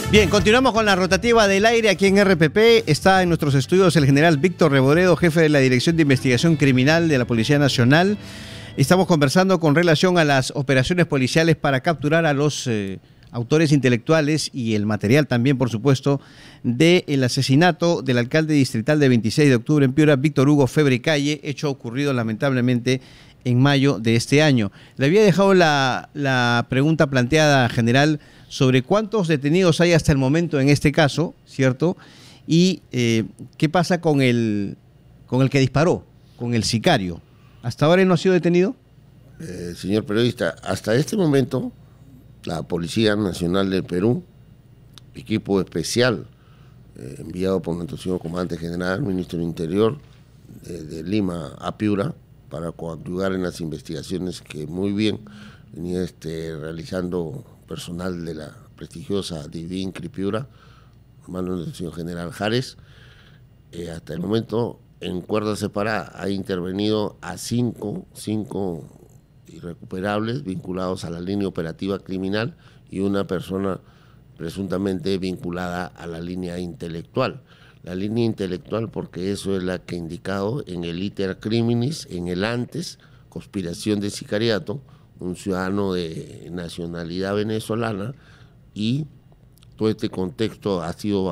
Bien, continuamos con la rotativa del aire aquí en RPP. Está en nuestros estudios el general Víctor Reboredo, jefe de la Dirección de Investigación Criminal de la Policía Nacional. Estamos conversando con relación a las operaciones policiales para capturar a los autores intelectuales y el material también, por supuesto, del asesinato del alcalde distrital de 26 de octubre en Piura, Víctor Hugo Febre Calle, hecho ocurrido lamentablemente en mayo de este año. Le había dejado la pregunta planteada, general, sobre cuántos detenidos hay hasta el momento en este caso, ¿cierto? Y qué pasa con el que disparó, con el sicario. ¿Hasta ahora él no ha sido detenido? Señor periodista, hasta este momento la Policía Nacional del Perú, equipo especial enviado por nuestro señor comandante general, ministro del Interior, de Lima a Piura, para coadyuvar en las investigaciones que muy bien venía realizando personal de la prestigiosa Divincri Piura, hermano del señor general Jares. Hasta el momento, en cuerda separada, ha intervenido a cinco irrecuperables vinculados a la línea operativa criminal y una persona presuntamente vinculada a la línea intelectual. La línea intelectual porque eso es la que he indicado en el iter criminis, en el antes, conspiración de sicariato, un ciudadano de nacionalidad venezolana, y todo este contexto ha sido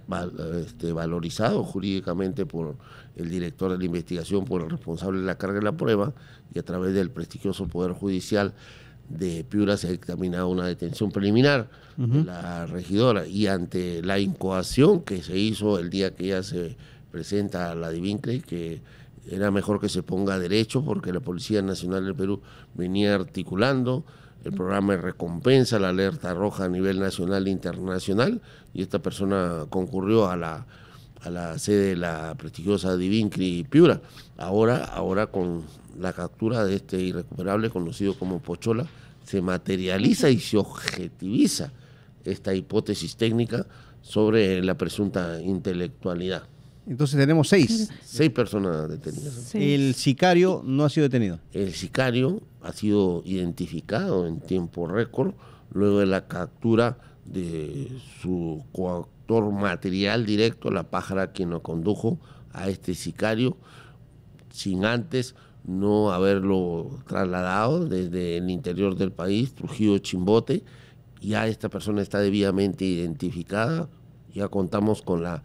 valorizado jurídicamente por el director de la investigación, por el responsable de la carga de la prueba, y a través del prestigioso Poder Judicial de Piura se ha dictaminado una detención preliminar de la regidora, y ante la incoación que se hizo el día que ella se presenta a la Divincri, que era mejor que se ponga derecho porque la Policía Nacional del Perú venía articulando el programa de recompensa, la alerta roja a nivel nacional e internacional, y esta persona concurrió a la sede de la prestigiosa Divincri Piura. Ahora con la captura de este irrecuperable conocido como Pochola, se materializa y se objetiviza esta hipótesis técnica sobre la presunta intelectualidad. Entonces tenemos 6. 6 personas detenidas. Sí. El sicario no ha sido detenido. El sicario ha sido identificado en tiempo récord luego de la captura de su coautor material directo, la pájara, quien lo condujo a este sicario, sin antes no haberlo trasladado desde el interior del país, Trujillo Chimbote. Ya esta persona está debidamente identificada, ya contamos con la